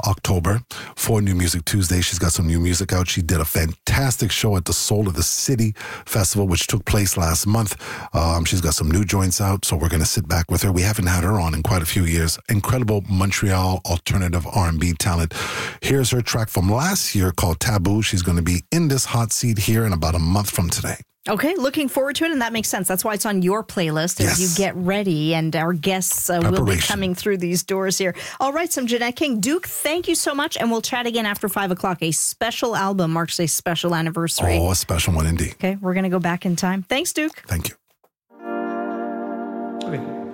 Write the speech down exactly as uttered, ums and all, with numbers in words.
October for New Music Tuesday. She's got some new music out. She did a fantastic show at the Soul of the City Festival, which took place last month. Um, she's got some new joints out, so we're going to sit back with her. We haven't had her on in quite a few years. Incredible Montreal alternative R and B talent. Here's her track from last year called Taboo. She's going to be in this hot seat here in about a month from today. Okay, looking forward to it, and that makes sense. That's why it's on your playlist as Yes. you get ready, and our guests uh, will be coming through these doors here. All right, some Jeanette King. Duke, thank you so much, and we'll chat again after five o'clock. A special album marks a special anniversary. Oh, a special one indeed. Okay, we're going to go back in time. Thanks, Duke. Thank you. Okay.